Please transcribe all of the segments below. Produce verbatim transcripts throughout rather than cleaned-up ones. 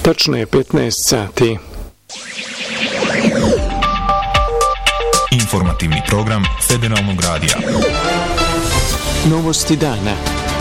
Tačno je petnaest sati. Informativni program Federalnog radija. Novosti dana.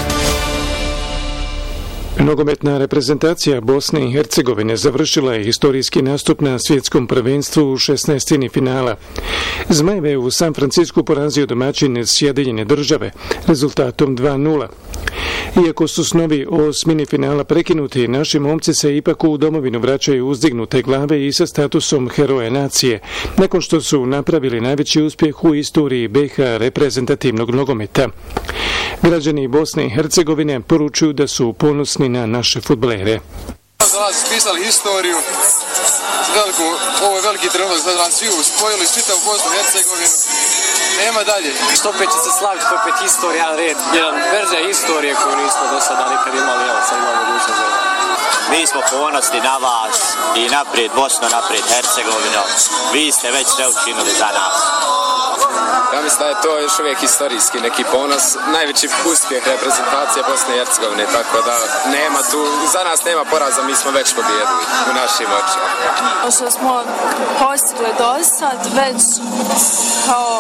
Nogometna reprezentacija Bosne i Hercegovine završila je historijski nastup na svjetskom prvenstvu u šesnaestini finala. Zmajeve u San Francisku porazio domaćin Sjedinjene Države rezultatom dva nula. Iako su snovi osmini finala prekinuti, naši momci se ipak u domovinu vraćaju uzdignute glave i sa statusom heroja nacije, nakon što su napravili najveći uspjeh u istoriji B iH reprezentativnog nogometa. Građani Bosne i Hercegovine poručuju da su ponosni na naše fudbalere. Za nas ispisali historiju, veliku, ovo je veliki trenutak za nas svi uspojili, čitav Bosnu i Hercegovinu, nema dalje. Što opet će se slaviti, što opet historija, red, jedan verzija historije koju nismo do sada nikad imali, evo sad imamo mogućnost za ovo. Mi smo ponosni na vas i naprijed Bosno, naprijed Hercegovino, vi ste već sve učinili za nas. Ja mislim da je to još uvijek historijski neki ponos, najveći uspjeh reprezentacije Bosne i Hercegovine, tako da nema tu, za nas nema poraza, mi smo već pobijedili u našim očima. Što smo postigli do sad već kao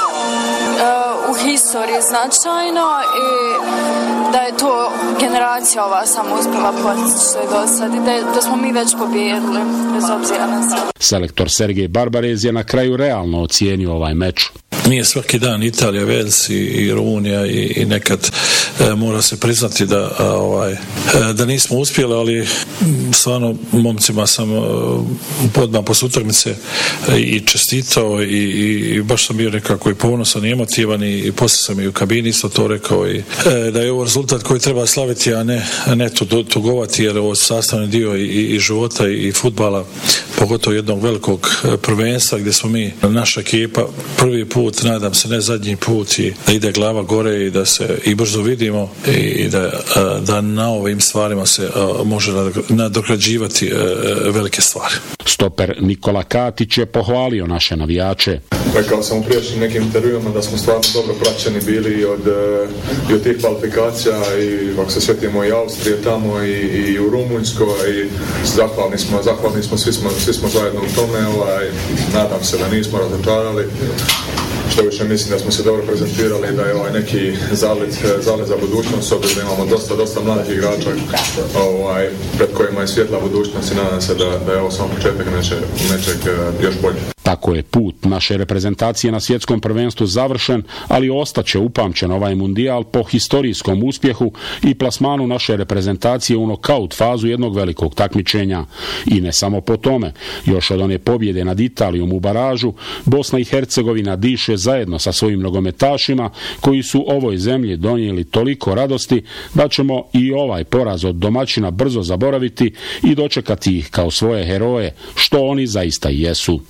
uh, u historiji značajno i da je to generacija ova samo uspjela postići do sad i da, je, da smo mi već pobijedili bez obzira na sve. Selektor Sergej Barbarez je na kraju realno ocijenio ovaj meč. Nije svaki dan Italija, Vels i, i Rumunija i, i nekad e, mora se priznati da, a, ovaj, e, da nismo uspjeli, ali stvarno momcima sam e, odmah posle utakmice e, i čestitao i, i, i baš sam bio nekako i ponosan i emotivan i, i poslije sam i u kabini isto to rekao i e, da je ovo rezultat koji treba slaviti, a ne, ne tugovati, jer ovo je sastavni dio i, i, i života i, i fudbala, pogotovo jednog velikog prvenstva gdje smo mi, naša ekipa, prvi put, nadam se ne zadnji put, i da ide glava gore i da se i brzo vidimo i da, da na ovim stvarima se može nadoknađivati velike stvari. Stoper Nikola Katić je pohvalio naše navijače. Rekao sam u prijašnjim nekim intervjuama da smo stvarno dobro praćeni bili od, i od tih kvalifikacija i ako se sjetimo i Austrije tamo i, i u Rumunjskoj i zahvalni smo, zahvalni smo, svi smo, svi smo zajedno u tome, ovaj, nadam se da nismo razočarali. Što više mislim da smo se dobro prezentirali, da je ovaj neki zalet, zalet za budućnost, obzirom da imamo dosta, dosta mladih igrača ovaj, pred kojima je svjetla budućnost i nadam se da, da je ovo samo početak nečeg, nečeg još bolje. Tako je put naše reprezentacije na svjetskom prvenstvu završen, ali ostaće upamćen ovaj mundijal po historijskom uspjehu i plasmanu naše reprezentacije u nokaut fazu jednog velikog takmičenja. I ne samo po tome, još od one pobjede nad Italijom u baražu, Bosna i Hercegovina diše zajedno sa svojim nogometašima koji su ovoj zemlji donijeli toliko radosti da ćemo i ovaj poraz od domaćina brzo zaboraviti i dočekati ih kao svoje heroje, što oni zaista i jesu.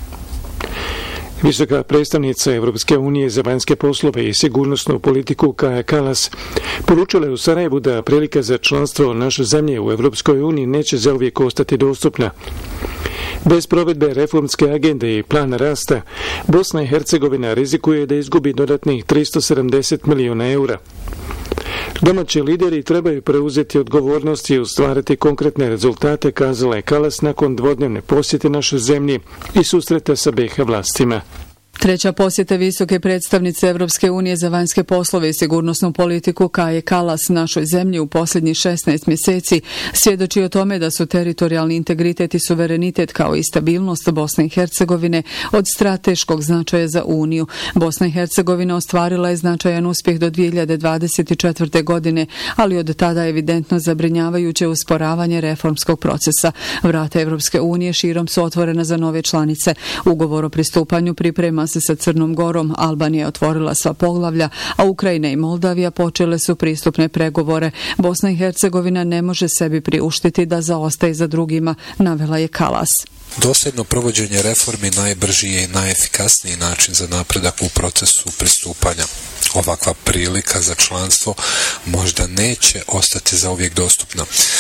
Visoka predstavnica Evropske unije za vanjske poslove i sigurnosnu politiku Kaja Kallas poručila je u Sarajevu da prilika za članstvo naše zemlje u Evropskoj uniji neće zauvijek ostati dostupna. Bez provedbe reformske agende i plana rasta, Bosna i Hercegovina rizikuje da izgubi dodatnih tristo sedamdeset milijuna eura. Domaći lideri trebaju preuzeti odgovornost i ostvariti konkretne rezultate, kazala je Kallas nakon dvodnevne posjete našoj zemlji i susreta sa B iH vlastima. Treća posjeta visoke predstavnice Evropske unije za vanjske poslove i sigurnosnu politiku Kaje Kallas našoj zemlji u posljednjih šesnaest mjeseci svjedoči o tome da su teritorijalni integritet i suverenitet kao i stabilnost Bosne i Hercegovine od strateškog značaja za Uniju. Bosna i Hercegovina ostvarila je značajan uspjeh do dvije hiljade dvadeset četvrte. godine, ali od tada je evidentno zabrinjavajuće usporavanje reformskog procesa. Vrata Evropske unije širom su otvorena za nove članice. Ugovor o pristupanju priprema se sa Crnom Gorom, Albanija je otvorila sva poglavlja, a Ukrajina i Moldavija počele su pristupne pregovore. Bosna i Hercegovina ne može sebi priuštiti da zaostaje za drugima, navela je Kallas. Dosljedno provođenje reformi najbrži je i najefikasniji način za napredak u procesu pristupanja. Ovakva prilika za članstvo možda neće ostati zauvijek dostupna.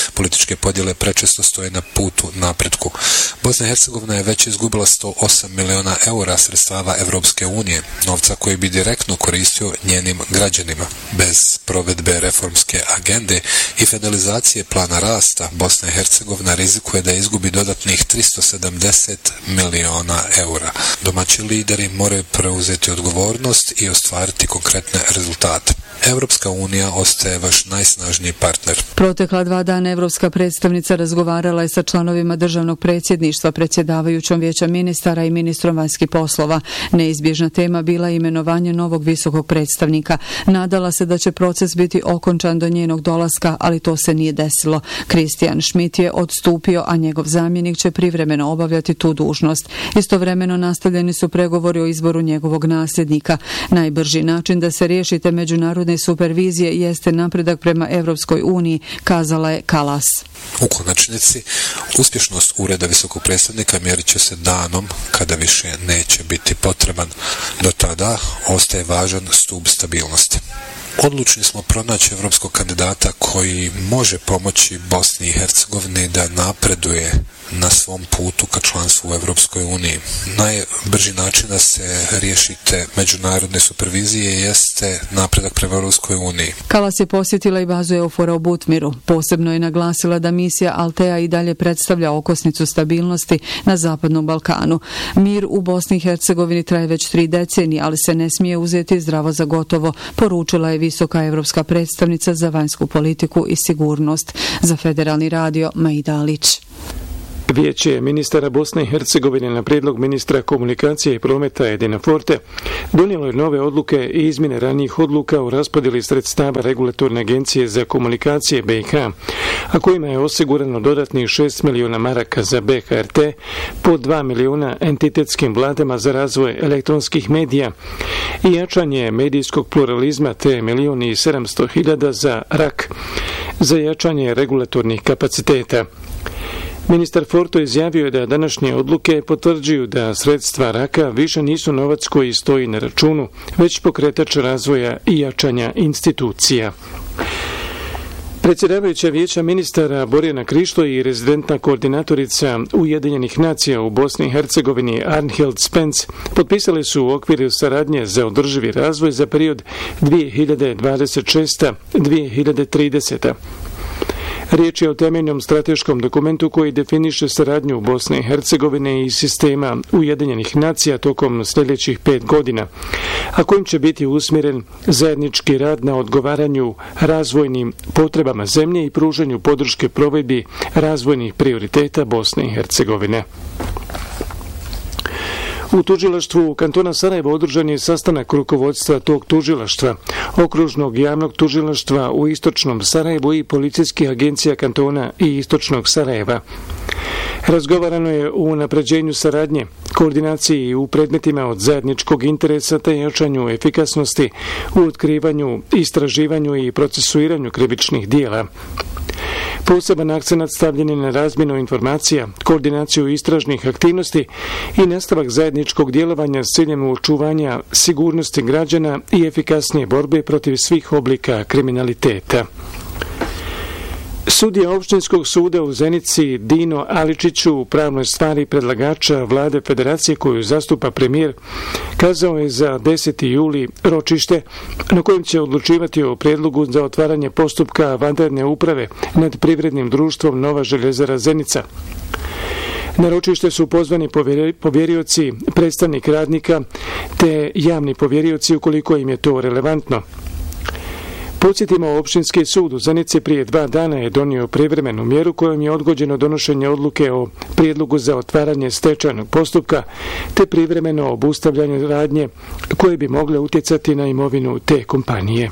Političke podjele prečesto stoje na putu napretku. Bosna i Hercegovina je već izgubila sto osam miliona eura sredstava Evropske unije, novca koji bi direktno koristio njenim građanima. Bez provedbe reformske agende i federalizacije plana rasta, Bosna i Hercegovina rizikuje da izgubi dodatnih tristo sedamdeset miliona eura. Domaći lideri moraju preuzeti odgovornost i ostvariti konkretne rezultate. Evropska unija ostaje vaš najsnažniji partner. Protekla dva dana evropska predstavnica razgovarala je sa članovima državnog predsjedništva, predsjedavajućom vijeća ministara i ministrom vanjskih poslova. Neizbježna tema bila je imenovanje novog visokog predstavnika. Nadala se da će proces biti okončan do njenog dolaska, ali to se nije desilo. Christian Schmidt je odstupio, a njegov zamjenik će privremeno obavljati tu dužnost. Istovremeno nastavljeni su pregovori o izboru njegovog nasljednika. Najbrži način da se riješite međunarodne supervizije jeste napredak prema Evropskoj uniji, kazala je Kallas. U konačnici, uspješnost ureda visokog predstavnika mjerit će se danom kada više neće biti potreban. Do tada ostaje važan stup stabilnosti. Odlučni smo pronaći evropskog kandidata koji može pomoći Bosni i Hercegovini da napreduje na svom putu ka članstvu u Evropskoj uniji. Najbrži način da se riješite međunarodne supervizije jeste napredak prema Evropskoj uniji. Kallas je posjetila i bazu EUFOR-a u Butmiru. Posebno je naglasila da misija Altea i dalje predstavlja okosnicu stabilnosti na Zapadnom Balkanu. Mir u Bosni i Hercegovini traje već tri decenije, ali se ne smije uzeti zdravo za gotovo, poručila je visoka evropska predstavnica za vanjsku politiku i sigurnost. Za Federalni radio Maida Alić. Vijeće ministara Bosne i Hercegovine na prijedlog ministra komunikacije i prometa Edina Forte donijelo je nove odluke i izmjene ranijih odluka o raspodjeli sredstava Regulatorne agencije za komunikacije B i H, a kojima je osigurano dodatnih šest miliona maraka za B H R T, po dva miliona entitetskim vladama za razvoj elektronskih medija i jačanje medijskog pluralizma te milion i sedamsto hiljada za R A K, za jačanje regulatornih kapaciteta. Ministar Forto izjavio je da današnje odluke potvrđuju da sredstva R A K-a više nisu novac koji stoji na računu, već pokretač razvoja i jačanja institucija. Predsjedavajuća vijeća ministara Borjana Krišto i rezidentna koordinatorica Ujedinjenih nacija u Bosni i Hercegovini Arnhild Spence potpisali su u okviru saradnje za održivi razvoj za period dvije hiljade dvadeset šesta do dvije hiljade trideseta. Riječ je o temeljnom strateškom dokumentu koji definiše saradnju u Bosni i Hercegovine i sistema Ujedinjenih nacija tokom sljedećih pet godina, a kojim će biti usmjeren zajednički rad na odgovaranju razvojnim potrebama zemlje i pružanju podrške provedbi razvojnih prioriteta Bosne i Hercegovine. U tužilaštvu kantona Sarajevo održan je sastanak rukovodstva tog tužilaštva, okružnog javnog tužilaštva u istočnom Sarajevu i policijskih agencija kantona i istočnog Sarajeva. Razgovarano je o unapređenju saradnje, koordinaciji u predmetima od zajedničkog interesa te jačanju efikasnosti u otkrivanju, istraživanju i procesuiranju krivičnih dijela. Poseban akcenat stavljen je na razmjenu informacija, koordinaciju istražnih aktivnosti i nastavak zajedničkog djelovanja s ciljem očuvanja sigurnosti građana i efikasnije borbe protiv svih oblika kriminaliteta. Sudija Opštinskog suda u Zenici Dino Aličiću u pravnoj stvari predlagača vlade federacije koju zastupa premijer kazao je za deseti juli ročište na kojem će odlučivati o prijedlogu za otvaranje postupka vanredne uprave nad privrednim društvom Nova željezara Zenica. Na ročište su pozvani povjerioci, predstavnik radnika te javni povjerioci ukoliko im je to relevantno. Podsjetimo, Opštinski sud u Zenici prije dva dana je donio privremenu mjeru kojom je odgođeno donošenje odluke o prijedlogu za otvaranje stečajnog postupka te privremeno obustavljanje radnje koje bi mogle utjecati na imovinu te kompanije.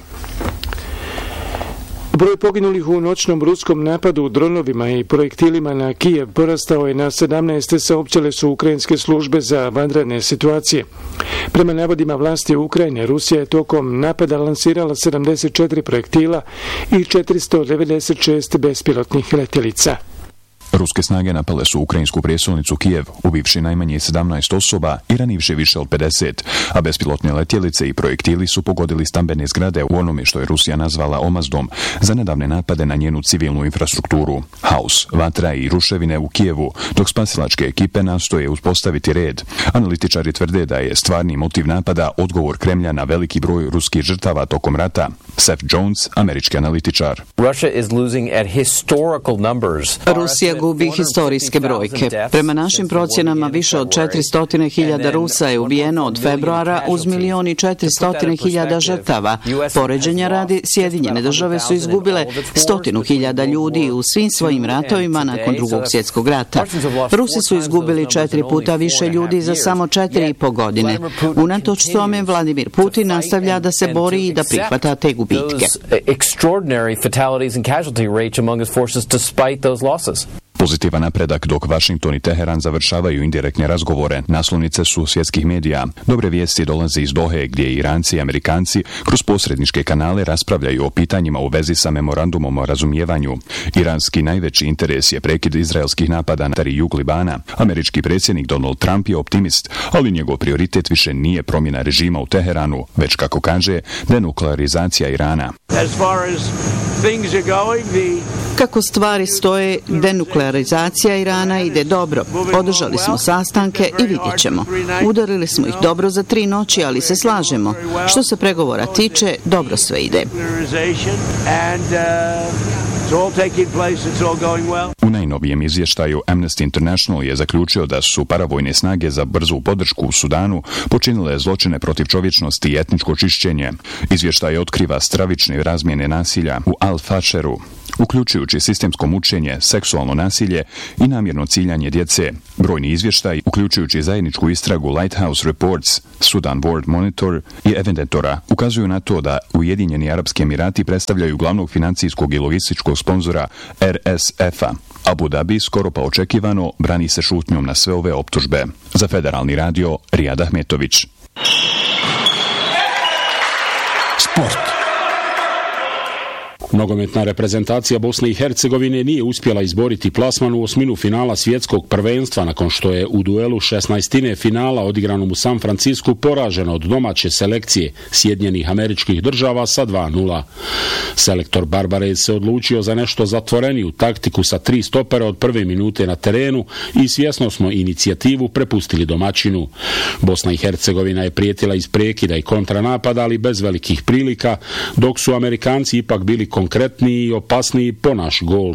Broj poginulih u noćnom ruskom napadu dronovima i projektilima na Kijev porastao je na sedamnaest, saopćile su ukrajinske službe za vanredne situacije. Prema navodima vlasti Ukrajine, Rusija je tokom napada lansirala sedamdeset četiri projektila i četiristo devedeset šest bespilotnih letjelica. Ruske snage napale su ukrajinsku prijestolnicu Kijev, ubivši najmanje sedamnaest osoba i ranivši više od pedeset, a bespilotne letjelice i projektili su pogodili stambene zgrade u onome što je Rusija nazvala omazdom za nedavne napade na njenu civilnu infrastrukturu. Haos, vatra i ruševine u Kijevu, dok spasilačke ekipe nastoje uspostaviti red. Analitičari tvrde da je stvarni motiv napada odgovor Kremlja na veliki broj ruskih žrtava tokom rata. Seth Jones, američki analitičar. Rusija gubi historijske brojke. Prema našim procjenama više od četiristo hiljada Rusa je ubijeno od februara uz milion i četiristo hiljada žrtava. Poređenja radi, Sjedinjene države su izgubile stotinu hiljada ljudi u svim svojim ratovima nakon drugog svjetskog rata. Rusi su izgubili četiri puta više ljudi za samo četiri i po godine. Unatoč tome, Vladimir Putin nastavlja da se bori i da prihvata te gubitke. Pozitivan napredak dok Washington i Teheran završavaju indirektne razgovore, naslovnice su svjetskih medija. Dobre vijesti dolaze iz Dohe, gdje Iranci i Amerikanci kroz posredničke kanale raspravljaju o pitanjima u vezi sa memorandumom o razumijevanju. Iranski najveći interes je prekid izraelskih napada na jug Libana. Američki predsjednik Donald Trump je optimist, ali njegov prioritet više nije promjena režima u Teheranu, već, kako kaže, denuklearizacija Irana. Kako stvari stoje, denuklearizacija Irana ide dobro. Održali smo sastanke i vidjet ćemo. Udarili smo ih dobro za tri noći, ali se slažemo. Što se pregovora tiče, dobro sve ide. U najnovijem izvještaju Amnesty International je zaključio da su paravojne snage za brzu podršku u Sudanu počinile zločine protiv čovječnosti i etničko čišćenje. Izvještaj otkriva stravične razmjene nasilja u Al-Fasheru, uključujući sistemsko mučenje, seksualno nasilje i namjerno ciljanje djece. Brojni izvještaj, uključujući zajedničku istragu Lighthouse Reports, Sudan World Monitor i Evidentora, ukazuju na to da Ujedinjeni Arapski Emirati predstavljaju glavnog financijskog i logističkog sponzora R S F-a. Abu Dhabi, skoro pa očekivano, brani se šutnjom na sve ove optužbe. Za Federalni radio, Rijad Ahmetović. Sport. Nogometna reprezentacija Bosne i Hercegovine nije uspjela izboriti plasman u osminu finala svjetskog prvenstva nakon što je u duelu šesnaestine finala odigranom u San Francisku poražena od domaće selekcije Sjedinjenih Američkih Država sa dva nula. Selektor Barbarez se odlučio za nešto zatvoreniju taktiku sa tri stopera od prve minute na terenu i svjesno smo inicijativu prepustili domaćinu. Bosna i Hercegovina je prijetila iz prekida i kontranapada, ali bez velikih prilika, dok su Amerikanci ipak bili konkretniji i opasniji po naš gol.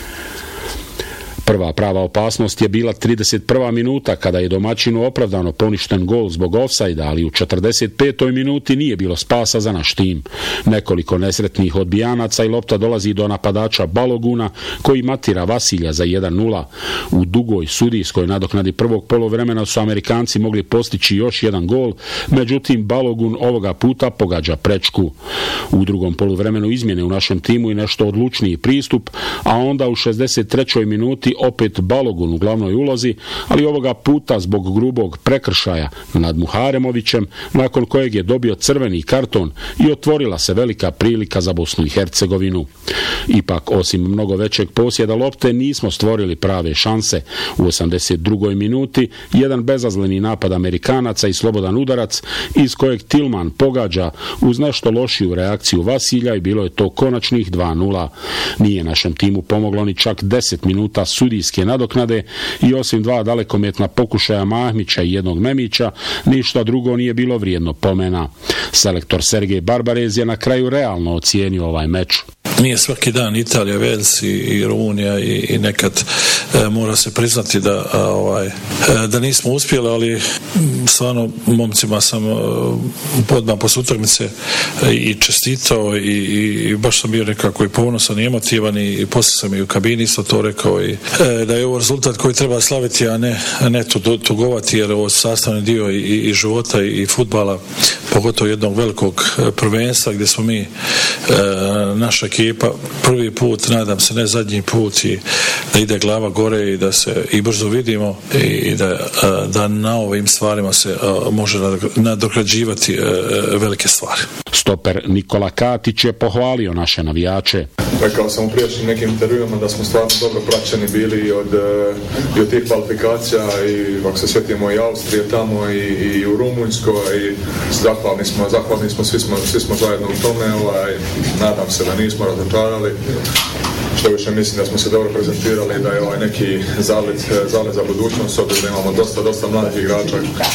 Prva prava opasnost je bila trideset prva minuta kada je domaćinu opravdano poništen gol zbog ofsajda, ali u četrdeset petoj minuti nije bilo spasa za naš tim. Nekoliko nesretnih odbijanaca i lopta dolazi do napadača Baloguna koji matira Vasilja za jedan nula. U dugoj sudijskoj nadoknadi prvog poluvremena su Amerikanci mogli postići još jedan gol, međutim Balogun ovoga puta pogađa prečku. U drugom poluvremenu izmjene u našem timu i nešto odlučniji pristup, a onda u šezdeset trećoj minuti opet Balogun u glavnoj ulozi, ali ovoga puta zbog grubog prekršaja nad Muharemovićem, nakon kojeg je dobio crveni karton i otvorila se velika prilika za Bosnu i Hercegovinu. Ipak, osim mnogo većeg posjeda lopte, nismo stvorili prave šanse. U osamdeset drugoj minuti jedan bezazleni napad Amerikanaca i slobodan udarac iz kojeg Tilman pogađa uz nešto lošiju reakciju Vasilja i bilo je to konačnih dva nula. Nije našem timu pomoglo ni čak deset minuta sudijske nadoknade i osim dva dalekometna pokušaja Mahmića i jednog Memića, ništa drugo nije bilo vrijedno pomena. Selektor Sergej Barbarez je na kraju realno ocijenio ovaj meč. Nije svaki dan Italija, Vels i, i Rumunija i, i nekad e, mora se priznati da a, ovaj e, da nismo uspjeli, ali stvarno momcima sam e, odmah posle utakmice e, i čestitao i, i, i baš sam bio nekako i ponosan i emotivan i, i poslije sam i u kabini isto to rekao i e, da je ovo rezultat koji treba slaviti, a ne, a ne tugovati, jer ovo je sastavni dio i, i života i, i fudbala, pogotovo jednog velikog prvenstva gdje smo mi e, naša ekipa ekipa prvi put, nadam se ne zadnji put, i da ide glava gore i da se i brzo vidimo i da, da na ovim stvarima se može nadoknađivati velike stvari. Stoper Nikola Katić je pohvalio naše navijače. Rekao sam u prijašnjim nekim intervjuama da smo stvarno dobro praćeni bili od, i od tih kvalifikacija i ako se sjetimo i Austrije tamo i, i u Rumunjskoj i zahvalni smo, zahvalni smo, svi smo, svi smo zajedno u tome, ovaj, nadam se da nismo razočarali. Što više mislim da smo se dobro prezentirali, da je ovaj neki zalet, zalet za budućnost, obzirom da imamo dosta, dosta mladih igrača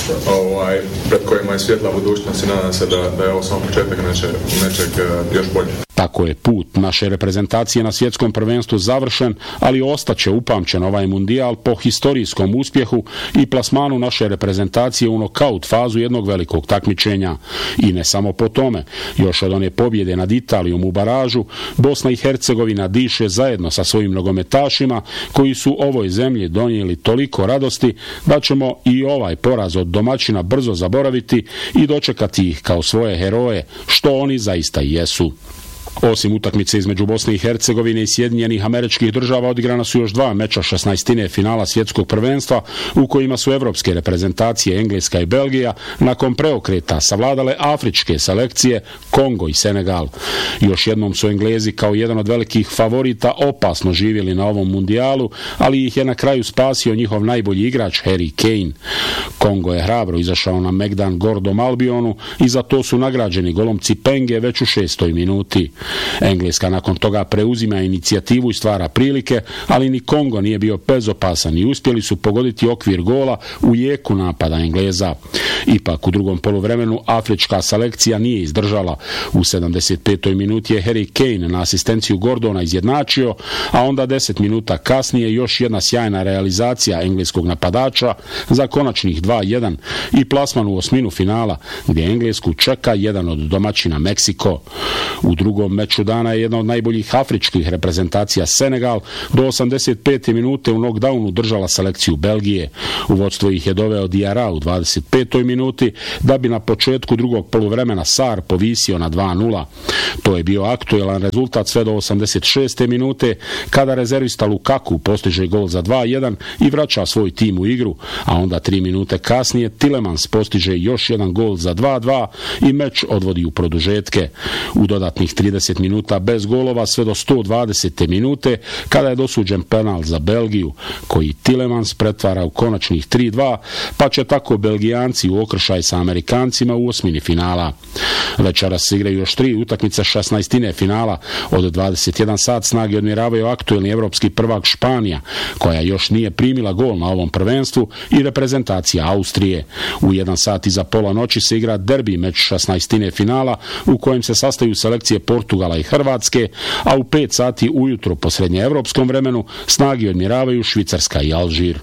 ovaj, pred kojima je svjetla budućnost i nadam se da, da je ovo samo početak neče, nečeg još bolje. Tako je put naše reprezentacije na svjetskom prvenstvu završen, ali ostaće upamćen ovaj mundijal po historijskom uspjehu i plasmanu naše reprezentacije u nokaut fazu jednog velikog takmičenja. I ne samo po tome, još od one pobjede nad Italijom u baražu, Bosna i Hercegovina diše zajedno sa svojim nogometašima koji su ovoj zemlji donijeli toliko radosti da ćemo i ovaj poraz od domaćina brzo zaboraviti i dočekati ih kao svoje heroje, što oni zaista i jesu. Osim utakmice između Bosne i Hercegovine i Sjedinjenih Američkih Država odigrana su još dva meča šesnaestine finala svjetskog prvenstva u kojima su evropske reprezentacije Engleska i Belgija nakon preokreta savladale afričke selekcije Kongo i Senegal. Još jednom su Englezi kao jedan od velikih favorita opasno živjeli na ovom mundijalu, ali ih je na kraju spasio njihov najbolji igrač Harry Kane. Kongo je hrabro izašao na megdan gordom Albionu i za to su nagrađeni golom Cipenge već u šestoj minuti. Engleska nakon toga preuzima inicijativu i stvara prilike, ali ni Kongo nije bio bezopasan i uspjeli su pogoditi okvir gola u jeku napada Engleza. Ipak u drugom poluvremenu afrička selekcija nije izdržala. U sedamdeset petoj minuti je Harry Kane na asistenciju Gordona izjednačio, a onda deset minuta kasnije još jedna sjajna realizacija engleskog napadača za konačnih dva jedan i plasman u osminu finala, gdje Englesku čeka jedan od domaćina Meksiko. U drugom meču dana je jedna od najboljih afričkih reprezentacija Senegal do osamdeset pete minute u knockdownu držala selekciju Belgije. U vodstvo ih je doveo Diarra u dvadeset petoj minuti da bi na početku drugog poluvremena Sarr povisio na dva nula. To je bio aktuelan rezultat sve do osamdeset šeste minute kada rezervista Lukaku postiže gol za dva jedan i vraća svoj tim u igru, a onda tri minute kasnije Tielemans postiže još jedan gol za dva dva i meč odvodi u produžetke. U dodatnih trideset minuta bez golova sve do sto dvadesete minute kada je dosuđen penal za Belgiju koji Tielemans pretvara u konačnih tri dva, pa će tako Belgijanci u okršaj sa Amerikancima u osmini finala. Večeras se igraju još tri utakmice šesnaestine finala. Od dvadeset jedan sat snage odmjeravaju aktuelni evropski prvak Španija, koja još nije primila gol na ovom prvenstvu, i reprezentacija Austrije. U jedan sat iza pola noći se igra derbi meč šesnaestine finala u kojem se sastaju selekcije Portugala i Hrvatske, a u pet sati ujutro po srednjeevropskom vremenu snage odmjeravaju Švicarska i Alžir.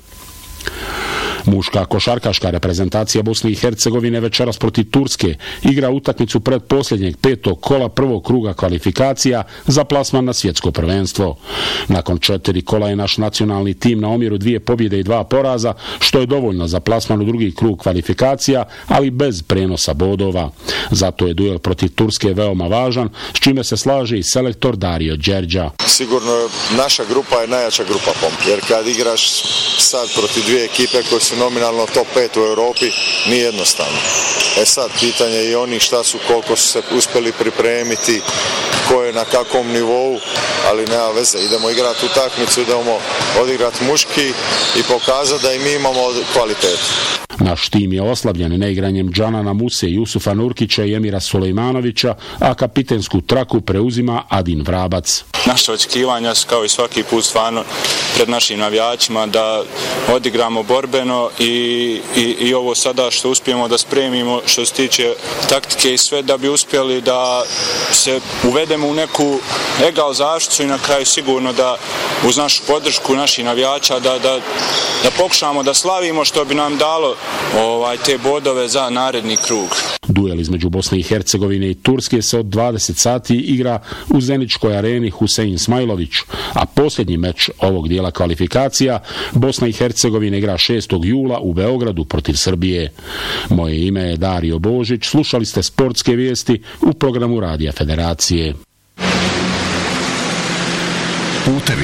Muška košarkaška reprezentacija Bosne i Hercegovine večeras protiv Turske igra utakmicu pred posljednjeg petog kola prvog kruga kvalifikacija za plasman na svjetsko prvenstvo. Nakon četiri kola je naš nacionalni tim na omjeru dvije pobjede i dva poraza, što je dovoljno za plasman u drugi krug kvalifikacija, ali bez prenosa bodova. Zato je duel protiv Turske veoma važan, s čime se slaže i selektor Dario Đerđa. Sigurno naša grupa je najjača grupa, jer kad igraš sad protiv dvije ekipe koje su nominalno top pet u Europi, nije jednostavno. E sad, pitanje je i oni šta su, koliko su se uspjeli pripremiti, ko je na kakvom nivou, ali nema veze. Idemo igrati utakmicu, idemo odigrati muški i pokazati da i mi imamo kvalitetu. Naš tim je oslabljen neigranjem Džanana Muse, Jusufa Nurkića i Emira Sulejmanovića, a kapitensku traku preuzima Adin Vrabac. Naše očekivanja su kao i svaki put stvarno pred našim navijačima da odigramo borbeno i, i, i ovo sada što uspijemo da spremimo što se tiče taktike i sve, da bi uspjeli da se uvedemo u neku egal zaštitu i na kraju sigurno da uz našu podršku naših navijača da, da, da pokušamo da slavimo, što bi nam dalo ovaj, te bodove za naredni krug. Duel između Bosne i Hercegovine i Turske se od dvadeset sati igra u Zeničkoj areni Husein Smajlović, a posljednji meč ovog dijela kvalifikacija Bosna i Hercegovina igra šestog jula u Beogradu protiv Srbije. Moje ime je Dario Božić, slušali ste sportske vijesti u programu Radija Federacije. putevi.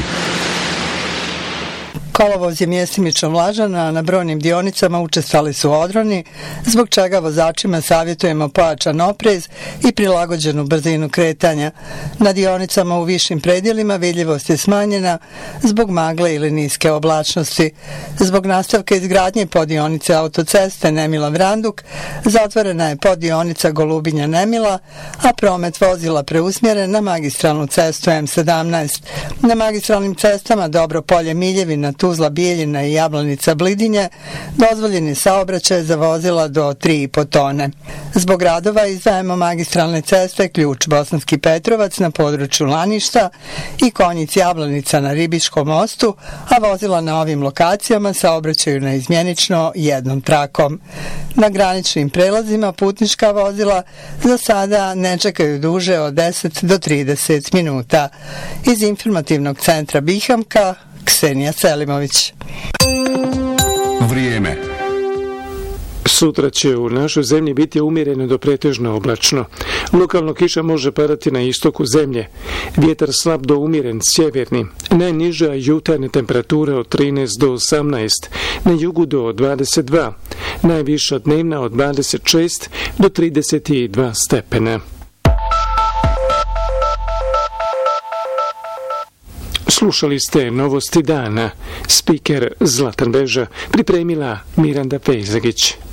Kolovoz je mjestimično vlažan, a na brojnim dionicama učestali su odroni, zbog čega vozačima savjetujemo pojačan oprez i prilagođenu brzinu kretanja. Na dionicama u višim predjelima vidljivost je smanjena zbog magle ili niske oblačnosti. Zbog nastavka izgradnje poddionice autoceste Nemila-Vranduk zatvorena je poddionica Golubinja-Nemila, a promet vozila preusmjeren na magistralnu cestu M sedamnaest. Na magistralnim cestama Dobro Polje-Miljevina, Tuzla, Bijeljina i Jablanica, Blidinje dozvoljeni saobraćaj za vozila do tri i po tone. Zbog radova izdajemo magistralne ceste Ključ Bosanski Petrovac na području Laništa i Konjic Jablanica na Ribiškom mostu, a vozila na ovim lokacijama saobraćaju neizmjenično jednom trakom. Na graničnim prelazima putnička vozila za sada ne čekaju duže od deset do trideset minuta. Iz informativnog centra Bihamka, Ksenija Selimović. Vrijeme. Sutra će u našoj zemlji biti umjereno do pretežno oblačno. Lokalno kiša može padati na istoku zemlje. Vjetar slab do umjeren sjeverni. Najniža jutarnja temperatura od trinaest do osamnaest, na jugu do dvadeset dva. Najviša dnevna od dvadeset šest do trideset dva stepena. Slušali ste Novosti dana. Spiker Zlatan Beža, pripremila Miranda Pejzagić.